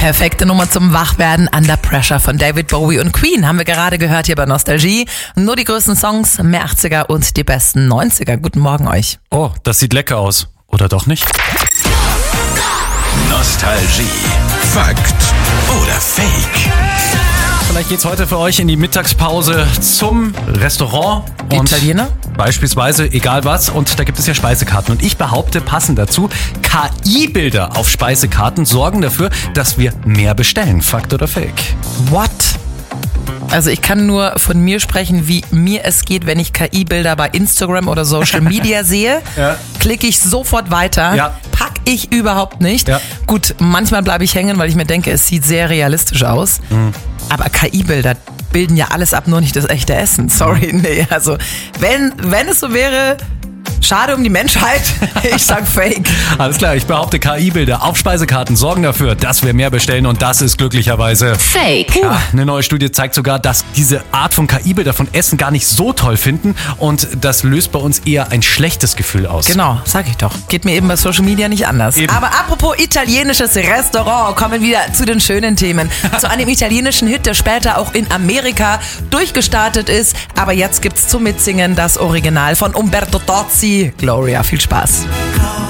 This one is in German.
Perfekte Nummer zum Wachwerden, Under Pressure von David Bowie und Queen haben wir gerade gehört hier bei Nostalgie. Nur die größten Songs, mehr 80er und die besten 90er. Guten Morgen euch. Oh, das sieht lecker aus. Oder doch nicht? Nostalgie. Fakt oder Fake? Vielleicht geht's heute für euch in die Mittagspause zum Restaurant. Und Italiener? Beispielsweise, egal was. Und da gibt es ja Speisekarten. Und ich behaupte, passend dazu, KI-Bilder auf Speisekarten sorgen dafür, dass wir mehr bestellen. Fakt oder Fake? What? Also ich kann nur von mir sprechen, wie mir es geht, wenn ich KI-Bilder bei Instagram oder Social Media sehe. Ja. Klicke ich sofort weiter. Ja. Pack ich überhaupt nicht. Ja. Gut, manchmal bleibe ich hängen, weil ich mir denke, es sieht sehr realistisch aus. Aber KI-Bilder bilden ja alles ab, nur nicht das echte Essen. Sorry, nee. Also wenn es so wäre, schade um die Menschheit. Ich sag Fake. Alles klar, ich behaupte, KI-Bilder auf Speisekarten sorgen dafür, dass wir mehr bestellen. Und das ist glücklicherweise Fake. Ja, eine neue Studie zeigt sogar, dass diese Art von KI-Bilder von Essen gar nicht so toll finden. Und das löst bei uns eher ein schlechtes Gefühl aus. Genau, sag ich doch. Geht mir eben bei Social Media nicht anders. Eben. Aber apropos italienisches Restaurant, kommen wir wieder zu den schönen Themen. Zu einem italienischen Hit, der später auch in Amerika durchgestartet ist. Aber jetzt gibt's zum Mitsingen das Original von Umberto Tozzi. Gloria, viel Spaß.